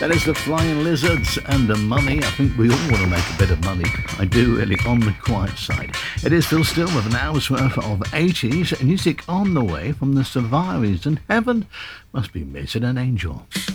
That is the Flying Lizards and the Money. I think we all want to make a bit of money. I do, really, on the quiet side. It is Phil Still with an hour's worth of 80s music on the way from the Survivors, and heaven must be missing an angel.